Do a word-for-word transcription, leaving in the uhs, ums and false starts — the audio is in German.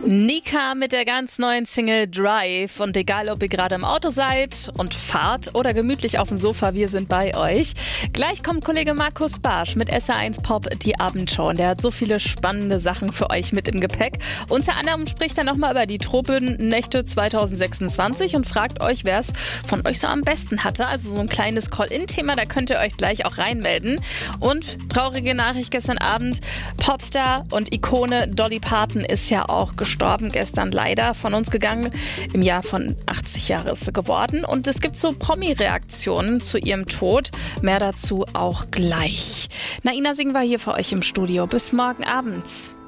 Nika mit der ganz neuen Single Drive. Und egal, ob ihr gerade im Auto seid und fahrt oder gemütlich auf dem Sofa, wir sind bei euch. Gleich kommt Kollege Markus Barsch mit S R eins Pop, die Abendshow. Und der hat so viele spannende Sachen für euch mit im Gepäck. Unter anderem spricht er nochmal über die Tropennächte zwanzig sechsundzwanzig und fragt euch, wer es von euch so am besten hatte. Also so ein kleines Call-In-Thema, da könnt ihr euch gleich auch reinmelden. Und traurige Nachricht gestern Abend, Popstar und Ikone Dolly Parton ist ja auch gestorben. Gestern leider von uns gegangen. Im Jahr von achtzig Jahre ist sie geworden. Und es gibt so Promi-Reaktionen zu ihrem Tod. Mehr dazu auch gleich. Naina Singh war hier für euch im Studio. Bis morgen abends.